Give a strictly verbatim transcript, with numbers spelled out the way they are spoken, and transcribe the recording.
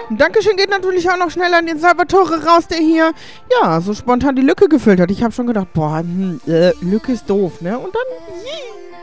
Ein Dankeschön geht natürlich auch noch schnell an den Salvatore raus, der hier, ja, so spontan die Lücke gefüllt hat. Ich habe schon gedacht, boah, hm, äh, Lücke ist doof, ne? Und dann,